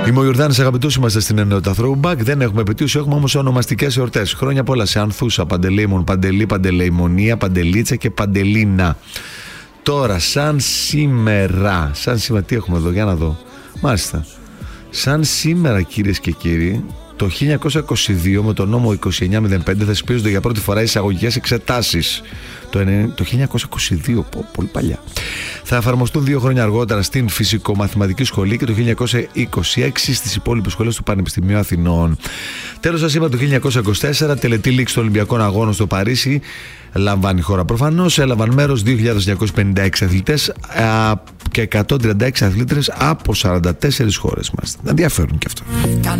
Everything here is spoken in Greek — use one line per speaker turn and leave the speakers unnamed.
Είμαι ο Ιορδάνης, αγαπητούς, είμαστε στην ενότητα Throwback. Δεν έχουμε επετείους, έχουμε όμως ονομαστικές εορτές. Χρόνια πολλά σε Ανθούσα, Παντελεήμων, Παντελή, Παντελεημονία, Παντελίτσα και Παντελίνα. Τώρα, σαν σήμερα, τι έχουμε εδώ, για να δω. Μάλιστα. Σαν σήμερα, κυρίες και κύριοι, το 1922 με τον νόμο 2905 θεσπίζονται για πρώτη φορά εισαγωγικές εξετάσεις. Το 1922, πολύ παλιά. Θα εφαρμοστούν 2 χρόνια αργότερα στην Φυσικομαθηματική Σχολή και το 1926 στις υπόλοιπες σχολές του Πανεπιστημίου Αθηνών. Τέλος, σας είπα, το 1924 τελετή λήξη των Ολυμπιακών Αγώνων στο Παρίσι λαμβάνει η χώρα προφανώς. Έλαβαν μέρος 2.256 αθλητές και 136 αθλήτρες από 44 χώρες μας. Ενδιαφέρουν και αυτό.